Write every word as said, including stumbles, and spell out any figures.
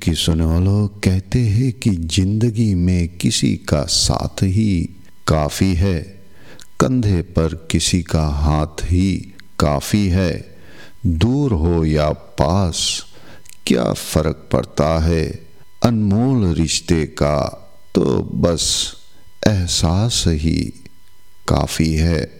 कि सुने वालों, कहते हैं कि जिंदगी में किसी का साथ ही काफ़ी है, कंधे पर किसी का हाथ ही काफ़ी है। दूर हो या पास क्या फ़र्क पड़ता है, अनमोल रिश्ते का तो बस एहसास ही काफ़ी है।